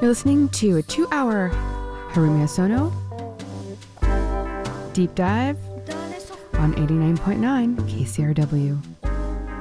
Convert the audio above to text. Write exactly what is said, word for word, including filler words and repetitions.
You're listening to a two-hour Harumi Hosono deep dive on eighty-nine point nine K C R W.